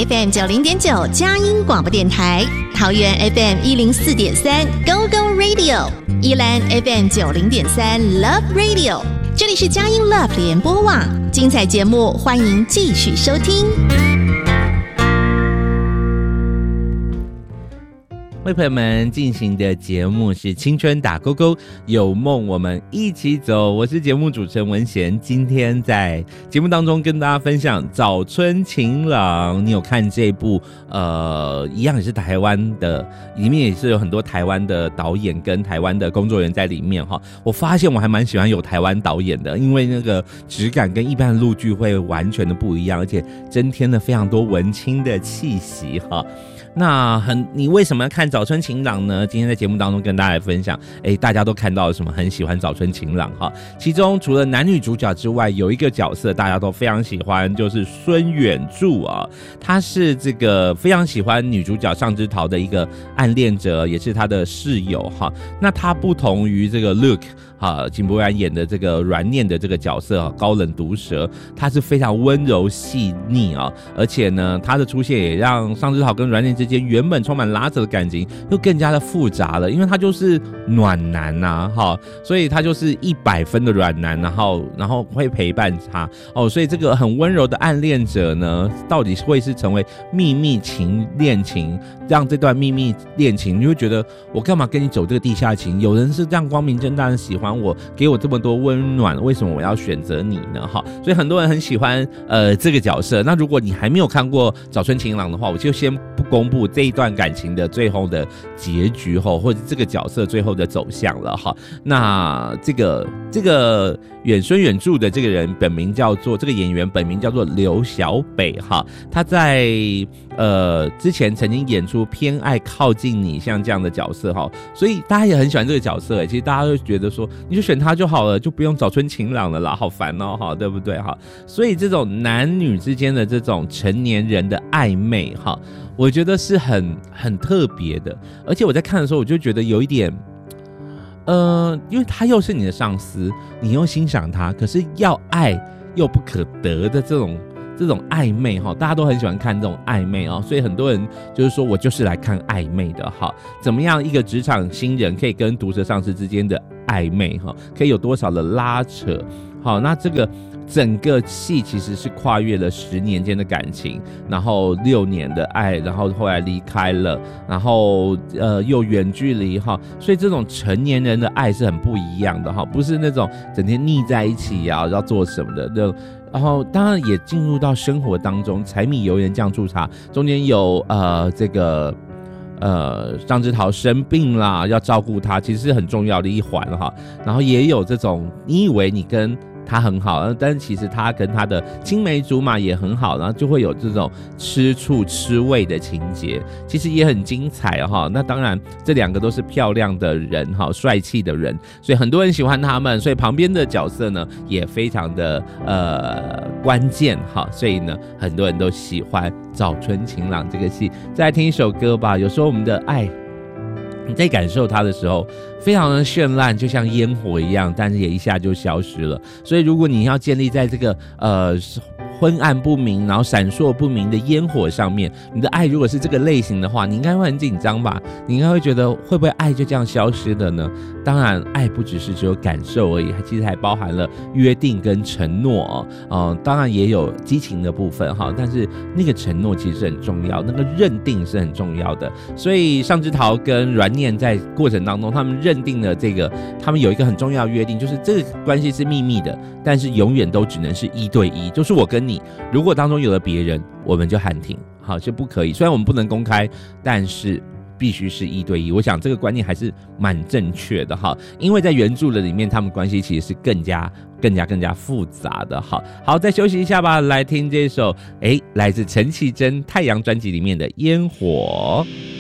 FM 90.9佳音广播电台，桃园 FM 104.3 Go Go Radio， 宜兰 FM 90.3 Love Radio。这里是佳音 Love 联播网，精彩节目欢迎继续收听。 为朋友们进行的节目是青春打勾勾，有梦我们一起走。我是节目主持人文贤，今天在节目当中跟大家分享早春晴朗。你有看这部一样也是台湾的，里面也是有很多台湾的导演跟台湾的工作人员在里面哈。我发现我还蛮喜欢有台湾导演的，因为那个质感跟一般的陆剧会完全的不一样，而且增添了非常多文青的气息哈。那你为什么要看早春晴朗呢？今天在节目当中跟大家来分享，大家都看到了什么？很喜欢早春晴朗哈。其中除了男女主角之外，有一个角色大家都非常喜欢，就是孙远柱啊。他是这个非常喜欢女主角上之桃的一个暗恋者，也是他的室友哈。那他不同于这个 Luke 井柏然演的这个软念的这个角色高冷毒舌，他是非常温柔细腻啊，而且呢，他的出现也让上之桃跟软念之间原本充满拉扯的感情又更加的复杂了，因为他就是暖男啊，所以他就是100分的软男，然后会陪伴他所以这个很温柔的暗恋者呢，到底会是成为秘密恋情，让这段秘密恋情你会觉得我干嘛跟你走这个地下情？有人是这样光明正大的喜欢我，给我这么多温暖，为什么我要选择你呢？所以很多人很喜欢这个角色。那如果你还没有看过早春晴朗的话，我就先不公布这一段感情的最后的结局或者这个角色最后的走向了哈。那这个孙远柱的这个人本名叫做，这个演员本名叫做刘小北哈。他在之前曾经演出偏爱靠近你像这样的角色哈，所以大家也很喜欢这个角色其实大家会觉得说，你就选他就好了，就不用早春晴朗了啦，好烦哈，对不对哈？所以这种男女之间的这种成年人的暧昧哈，我觉得是很特别的。而且我在看的时候，我就觉得有一点因为他又是你的上司，你又欣赏他，可是要爱又不可得的这种暧昧大家都很喜欢看这种暧昧所以很多人就是说我就是来看暧昧的怎么样一个职场新人可以跟毒舌上司之间的暧昧可以有多少的拉扯那这个整个戏其实是跨越了10年间的感情，然后6年的爱，然后后来离开了，然后又远距离所以这种成年人的爱是很不一样的不是那种整天腻在一起要做什么的然后当然也进入到生活当中，柴米油盐酱醋茶中间有这个上之桃生病啦，要照顾他，其实是很重要的一环然后也有这种你以为你跟他很好，但是其实他跟他的青梅竹马也很好，然后就会有这种吃醋吃味的情节，其实也很精彩那当然这两个都是漂亮的人帅气的人，所以很多人喜欢他们，所以旁边的角色呢也非常的关键所以呢很多人都喜欢早春晴朗这个戏。再来听一首歌吧。有时候我们的爱你在感受它的时候非常的绚烂，就像烟火一样，但是也一下就消失了。所以如果你要建立在这个昏暗不明然后闪烁不明的烟火上面，你的爱如果是这个类型的话，你应该会很紧张吧？你应该会觉得会不会爱就这样消失的呢？当然爱不只是只有感受而已，其实还包含了约定跟承诺当然也有激情的部分但是那个承诺其实是很重要，那个认定是很重要的。所以上之桃跟软念在过程当中，他们认定了这个，他们有一个很重要的约定，就是这个关系是秘密的，但是永远都只能是1对1，就是我跟你，如果当中有了别人，我们就喊停，就不可以。虽然我们不能公开，但是必须是1对1。我想这个观念还是蛮正确的因为在原著的里面，他们关系其实是更加复杂的好，再休息一下吧，来听这首来自陈绮贞《太阳》专辑里面的《烟火》。